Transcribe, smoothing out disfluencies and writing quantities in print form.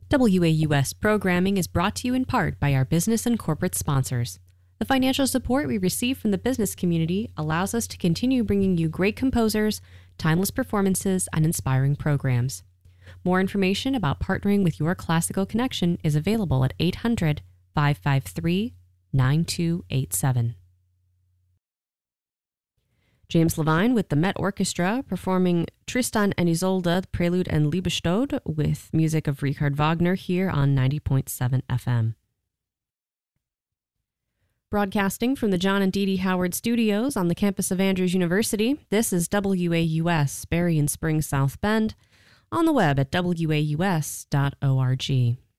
WAUS programming is brought to you in part by our business and corporate sponsors. The financial support we receive from the business community allows us to continue bringing you great composers, timeless performances, and inspiring programs. More information about partnering with your classical connection is available at 800-553-9287. James Levine with the Met Orchestra performing Tristan and Isolde, Prelude and Liebestod with music of Richard Wagner here on 90.7 FM. Broadcasting from the John and Dee Dee Howard Studios on the campus of Andrews University, this is WAUS, Berrien Springs, South Bend, on the web at waus.org.